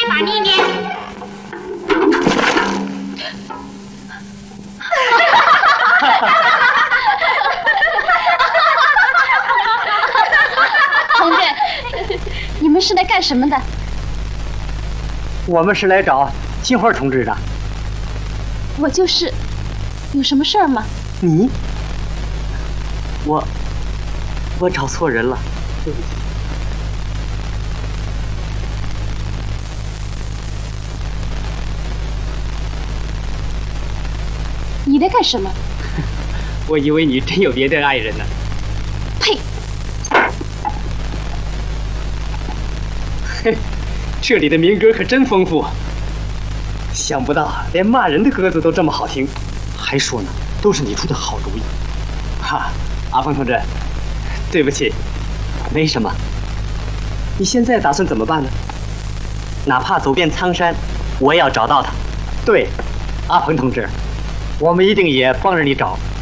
把你呢？ 同志，你们是来干什么的？ 我们是来找金花同志的。 我就是，有什么事儿吗？ 你？我找错人了，对不起。 你在干什么？ 我以为你真有别的爱人呢。 呸！ 嘿，这里的民歌可真丰富。想不到连骂人的歌子都这么好听，还说呢，都是你出的好主意。哈，阿峰同志，对不起，没什么。你现在打算怎么办呢？哪怕走遍苍山，我也要找到他。对，阿鹏同志，我们一定也帮着你找。